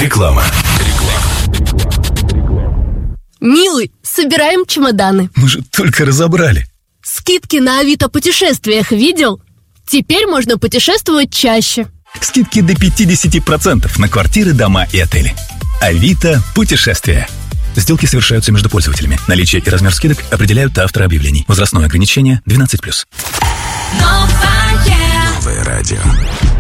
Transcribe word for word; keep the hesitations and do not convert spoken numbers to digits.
Реклама. Милый, собираем чемоданы. Мы же только разобрали. Скидки на Авито путешествиях видел? Теперь можно путешествовать чаще. Скидки до пятьдесят процентов на квартиры, дома и отели. Авито путешествия. Сделки совершаются между пользователями. Наличие и размер скидок определяют авторы объявлений. Возрастное ограничение двенадцать плюс. Новое радио.